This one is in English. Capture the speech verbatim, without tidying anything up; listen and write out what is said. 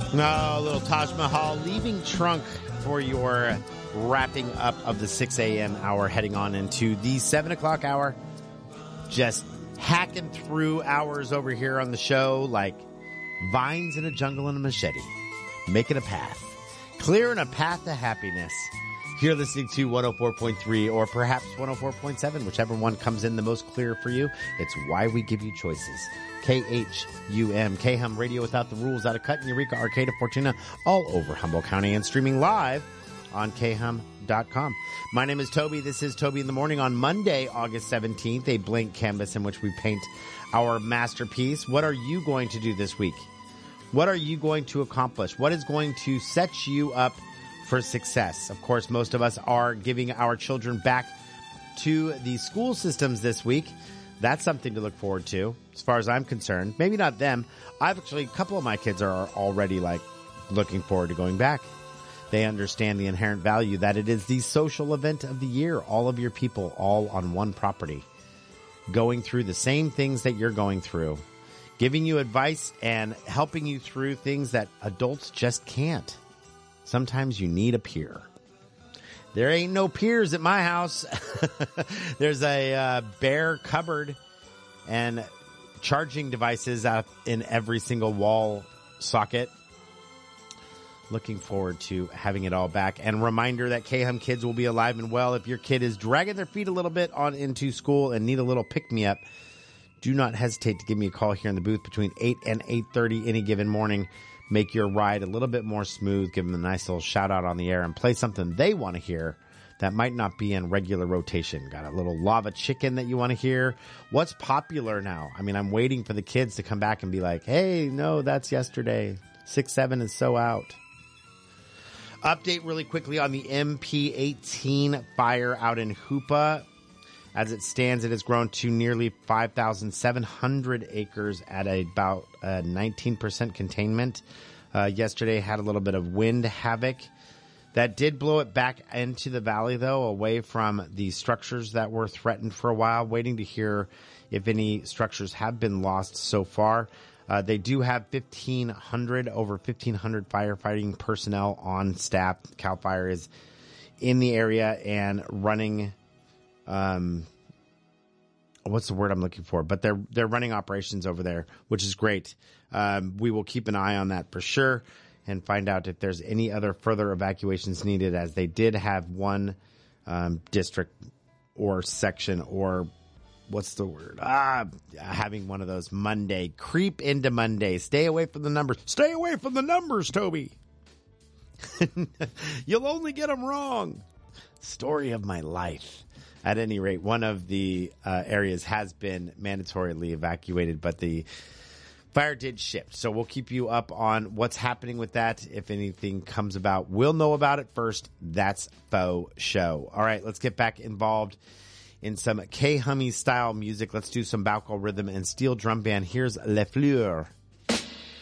No, a little Taj Mahal, Leaving Trunk for your wrapping up of the six a.m. hour, heading on into the seven o'clock hour. Just hacking through hours over here on the show like vines in a jungle and a machete. Making a path. Clearing a path to happiness. You're listening to one oh four point three or perhaps one oh four point seven, whichever one comes in the most clear for you. It's why we give you choices. K H U M, K-Hum Radio without the rules, out of Cut, Eureka, Arcata, Fortuna, all over Humboldt County and streaming live on K hum dot com. My name is Toby. This is Toby in the Morning on Monday, August seventeenth, a blank canvas in which we paint our masterpiece. What are you going to do this week? What are you going to accomplish? What is going to set you up for success? Of course, most of us are giving our children back to the school systems this week. That's something to look forward to, as far as I'm concerned. Maybe not them. I've actually, a couple of my kids are already like looking forward to going back. They understand the inherent value that it is the social event of the year. All of your people, all on one property, going through the same things that you're going through, giving you advice and helping you through things that adults just can't. Sometimes you need a peer. There ain't no peers at my house. There's a uh, bare cupboard and charging devices out in every single wall socket. Looking forward to having it all back. And reminder that K-Hum Kids will be alive and well. If your kid is dragging their feet a little bit on into school and need a little pick-me-up, do not hesitate to give me a call here in the booth between eight and eight thirty any given morning. Make your ride a little bit more smooth. Give them a nice little shout out on the air and play something they want to hear that might not be in regular rotation. Got a little lava chicken that you want to hear? What's popular now? I mean, I'm waiting for the kids to come back and be like, hey, no, that's yesterday. six seven is so out. Update really quickly on the M P eighteen fire out in Hoopa. As it stands, it has grown to nearly five thousand seven hundred acres at a, about uh, nineteen percent containment. Uh, yesterday had a little bit of wind havoc. That did blow it back into the valley, though, away from the structures that were threatened for a while. Waiting to hear if any structures have been lost so far. Uh, they do have fifteen hundred, over fifteen hundred firefighting personnel on staff. CAL FIRE is in the area and running... Um, what's the word I'm looking for? But they're they're running operations over there, which is great. Um, we will keep an eye on that for sure and find out if there's any other further evacuations needed, as they did have one um, district or section or what's the word? Ah, having one of those Monday creep into Monday. Stay away from the numbers. Stay away from the numbers, Toby. You'll only get them wrong. Story of my life. At any rate, one of the uh, areas has been mandatorily evacuated, but the fire did shift. So we'll keep you up on what's happening with that. If anything comes about, we'll know about it first. That's faux show. All right, let's get back involved in some K-Hummy style music. Let's do some Baucal rhythm and steel drum band. Here's Les Fleurs.